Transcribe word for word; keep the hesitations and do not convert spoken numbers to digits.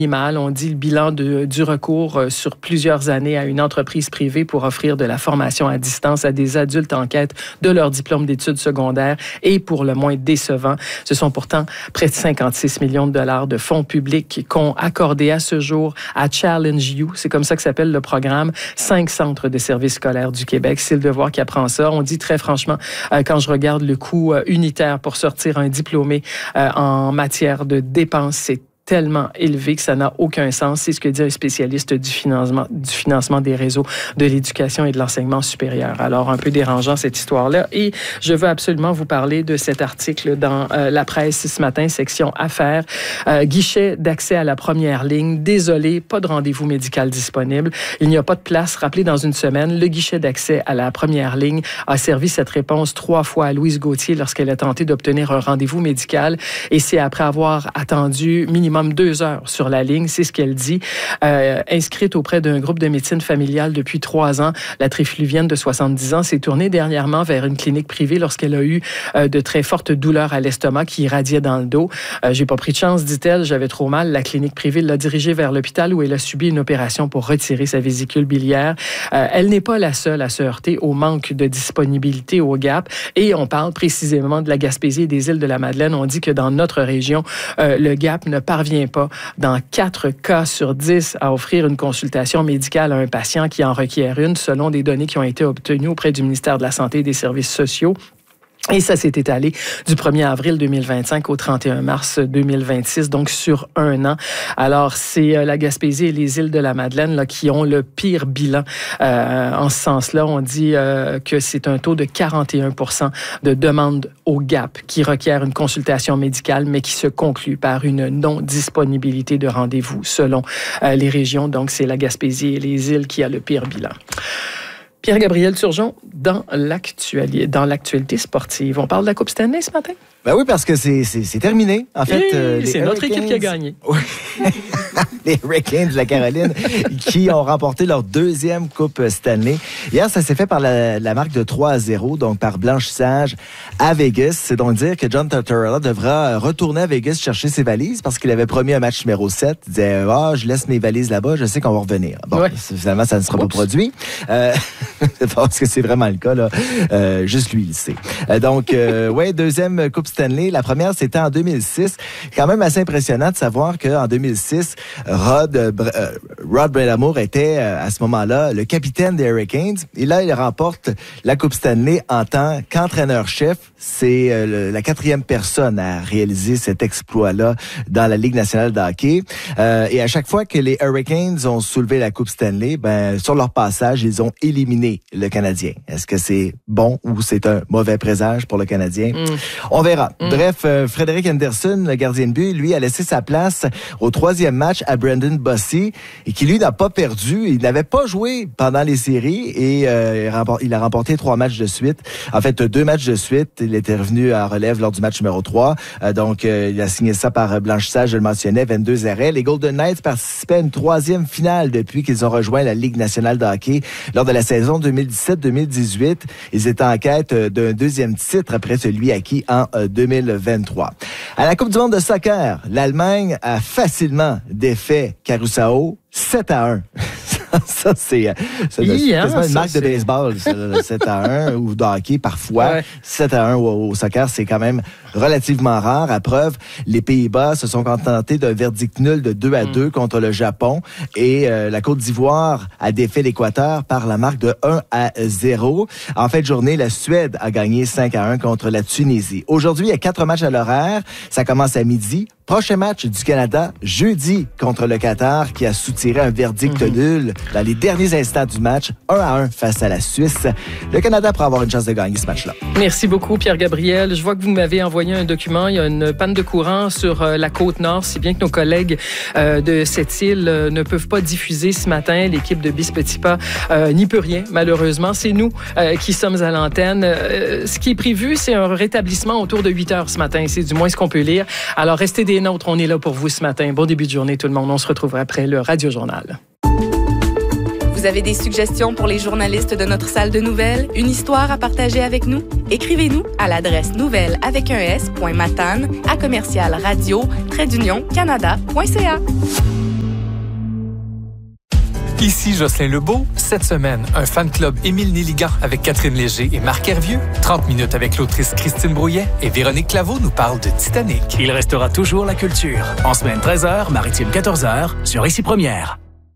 Mal. On dit le bilan de, du recours euh, sur plusieurs années à une entreprise privée pour offrir de la formation à distance à des adultes en quête de leur diplôme d'études secondaires est pour le moins décevant. Ce sont pourtant près de cinquante-six millions de dollars de fonds publics qu'ont accordé à ce jour à Challenge You. C'est comme ça que s'appelle le programme. Cinq centres de services scolaires du Québec. C'est le Devoir qui apprend ça. On dit très franchement, euh, quand je regarde le coût euh, unitaire pour sortir un diplômé euh, en matière de dépenses, c'est tellement élevé que ça n'a aucun sens. C'est ce que dit un spécialiste du financement, du financement des réseaux de l'éducation et de l'enseignement supérieur. Alors, un peu dérangeant cette histoire-là. Et je veux absolument vous parler de cet article dans euh, la presse ce matin, section Affaires. Euh, guichet d'accès à la première ligne. Désolé, pas de rendez-vous médical disponible. Il n'y a pas de place. Rappelez dans une semaine, le guichet d'accès à la première ligne a servi cette réponse trois fois à Louise Gauthier lorsqu'elle a tenté d'obtenir un rendez-vous médical. Et c'est après avoir attendu minimum deux heures sur la ligne, c'est ce qu'elle dit. Euh, inscrite auprès d'un groupe de médecine familiale depuis trois ans, la trifluvienne de soixante-dix ans s'est tournée dernièrement vers une clinique privée lorsqu'elle a eu euh, de très fortes douleurs à l'estomac qui irradiaient dans le dos. Euh, j'ai pas pris de chance, dit-elle, j'avais trop mal. La clinique privée l'a dirigée vers l'hôpital où elle a subi une opération pour retirer sa vésicule biliaire. Euh, elle n'est pas la seule à se heurter au manque de disponibilité au G A P et on parle précisément de la Gaspésie et des îles de la Madeleine. On dit que dans notre région, euh, le G A P ne parvient pas, dans quatre cas sur dix, à offrir une consultation médicale à un patient qui en requiert une, selon des données qui ont été obtenues auprès du ministère de la Santé et des Services sociaux. Et ça s'est étalé du premier avril deux mille vingt-cinq au trente et un mars deux mille vingt-six, donc sur un an. Alors, c'est euh, la Gaspésie et les îles de la Madeleine là, qui ont le pire bilan. Euh, en ce sens-là, on dit euh, que c'est un taux de quarante et un pour cent de demandes au G A P qui requièrent une consultation médicale, mais qui se conclut par une non-disponibilité de rendez-vous selon euh, les régions. Donc, c'est la Gaspésie et les îles qui a le pire bilan. Pierre-Gabriel Turgeon, dans l'actualité, dans l'actualité sportive. On parle de la Coupe Stanley ce matin? Ben oui, parce que c'est, c'est, c'est terminé. En fait, euh, c'est notre équipe qui a gagné. Les Hurricanes de la Caroline qui ont remporté leur deuxième Coupe Stanley. Hier, ça s'est fait par la, la marque de trois à zéro, donc par blanchissage à Vegas. C'est donc dire que John Tortorella devra retourner à Vegas chercher ses valises parce qu'il avait promis un match numéro sept. Il disait, ah, oh, je laisse mes valises là-bas, je sais qu'on va revenir. Bon, ouais. Finalement, ça ne sera Oups. pas produit. Euh, parce que c'est vraiment le cas, là. Euh, juste lui, il sait. Euh, donc, euh, ouais, deuxième Coupe Stanley. La première, c'était en deux mille six. Quand même assez impressionnant de savoir qu'en deux mille six, Rod, euh, Rod Brind'Amour était euh, à ce moment-là le capitaine des Hurricanes. Et là, il remporte la Coupe Stanley en tant qu'entraîneur-chef. C'est euh, le, la quatrième personne à réaliser cet exploit-là dans la Ligue nationale de hockey. Euh, et à chaque fois que les Hurricanes ont soulevé la Coupe Stanley, ben sur leur passage, ils ont éliminé le Canadien. Est-ce que c'est bon ou c'est un mauvais présage pour le Canadien? Mm. On verra. Mm. Bref, euh, Frédéric Anderson, le gardien de but, lui, a laissé sa place au troisième match à Brendan Bossy et qui, lui, n'a pas perdu. Il n'avait pas joué pendant les séries et euh, il a remporté trois matchs de suite. En fait, deux matchs de suite. Il était revenu à relève lors du match numéro trois. Euh, donc, euh, il a signé ça par blanchissage, je le mentionnais, vingt-deux arrêts. Les Golden Knights participaient à une troisième finale depuis qu'ils ont rejoint la Ligue nationale de hockey lors de la saison deux mille dix-sept deux mille dix-huit. Ils étaient en quête d'un deuxième titre après celui acquis en deux mille vingt-trois. À la Coupe du monde de soccer, l'Allemagne a facilement défait Curaçao sept à un. Ça, c'est, c'est oui, hein, quasiment une ça, marque c'est... de baseball, ça, sept à un, ou de hockey parfois. Ouais. sept à un au, au soccer, c'est quand même relativement rare. À preuve, les Pays-Bas se sont contentés d'un verdict nul de deux à deux mm. contre le Japon. Et euh, la Côte d'Ivoire a défait l'Équateur par la marque de un à zéro. En fin de journée, la Suède a gagné cinq à un contre la Tunisie. Aujourd'hui, il y a quatre matchs à l'horaire. Ça commence à midi. Prochain match du Canada, jeudi, contre le Qatar, qui a soutiré un verdict mm-hmm. nul dans les derniers instants du match, un à un face à la Suisse. Le Canada pourrait avoir une chance de gagner ce match-là. Merci beaucoup, Pierre-Gabriel. Je vois que vous m'avez envoyé un document. Il y a une panne de courant sur euh, la Côte-Nord, si bien que nos collègues euh, de cette île euh, ne peuvent pas diffuser ce matin. L'équipe de Bis-Petit-Pas euh, n'y peut rien, malheureusement. C'est nous euh, qui sommes à l'antenne. Euh, ce qui est prévu, c'est un rétablissement autour de huit heures ce matin. C'est du moins ce qu'on peut lire. Alors, restez des nôtres. On est là pour vous ce matin. Bon début de journée, tout le monde. On se retrouve après le Radio Journal. Vous avez des suggestions pour les journalistes de notre salle de nouvelles? Une histoire à partager avec nous? Écrivez-nous à l'adresse nouvelle avec un S, point matane, à commercial radio, trait d'union, canada, point ca. Ici Jocelyn Lebeau. Cette semaine, un fan club Émile Néligan avec Catherine Léger et Marc Hervieux. trente minutes avec l'autrice Christine Brouillet et Véronique Claveau nous parle de Titanic. Il restera toujours la culture. En semaine treize heures, maritime quatorze heures, sur Ici Première.